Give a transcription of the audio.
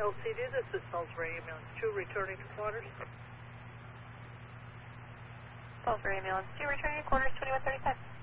LCD, this is Salisbury Ambulance 2 returning to quarters. Salisbury Ambulance 2 returning to quarters 2135.